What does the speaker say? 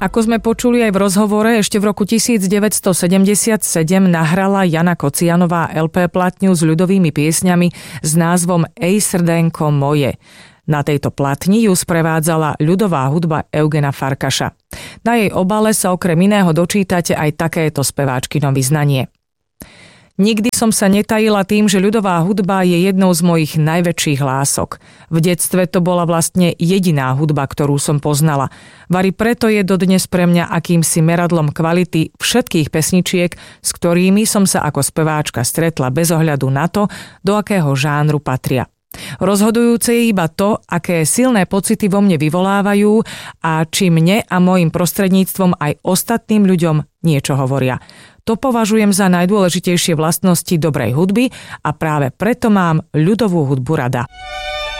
Ako sme počuli aj v rozhovore, ešte v roku 1977 nahrala Jana Kocianová LP platňu s ľudovými piesňami s názvom Ej srdenko moje. Na tejto platni ju sprevádzala ľudová hudba Eugena Farkaša. Na jej obale sa okrem iného dočítate aj takéto speváčkino vyznanie. Nikdy som sa netajila tým, že ľudová hudba je jednou z mojich najväčších lások. V detstve to bola vlastne jediná hudba, ktorú som poznala. Vari preto je dodnes pre mňa akýmsi meradlom kvality všetkých pesničiek, s ktorými som sa ako speváčka stretla bez ohľadu na to, do akého žánru patria. Rozhodujúce je iba to, aké silné pocity vo mne vyvolávajú a či mne a mojim prostredníctvom aj ostatným ľuďom niečo hovoria. To považujem za najdôležitejšie vlastnosti dobrej hudby a práve preto mám ľudovú hudbu rada.